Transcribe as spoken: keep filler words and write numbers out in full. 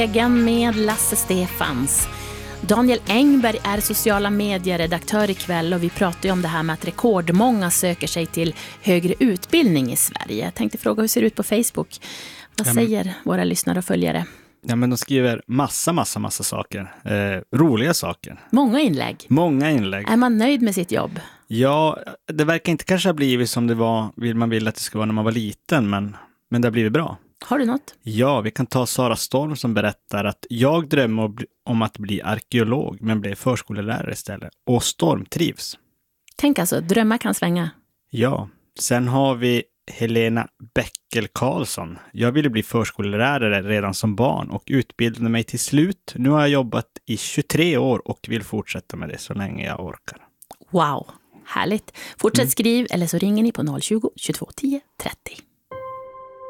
Egen med Lasse Stefans. Daniel Engberg är sociala medieredaktör ikväll och vi pratar ju om det här med att rekordmånga söker sig till högre utbildning i Sverige. Jag tänkte fråga hur ser det ut på Facebook? Vad ja, men, säger våra lyssnare och följare? Ja, men de skriver massa, massa, massa saker. Eh, roliga saker. Många inlägg. Många inlägg. Är man nöjd med sitt jobb? Ja, det verkar inte kanske ha blivit som det var, vill man vill att det ska vara när man var liten, men, men det har blivit bra. Har du något? Ja, vi kan ta Sara Storm som berättar att jag drömmer om att bli arkeolog men blev förskollärare istället. Och Storm trivs. Tänk alltså, drömmar kan svänga. Ja, sen har vi Helena Bäckel Karlsson. Jag ville bli förskollärare redan som barn och utbildade mig till slut. Nu har jag jobbat i tjugotre år och vill fortsätta med det så länge jag orkar. Wow, härligt. Fortsätt skriv eller så ringer ni på noll tjugo, tjugotvå tio trettio.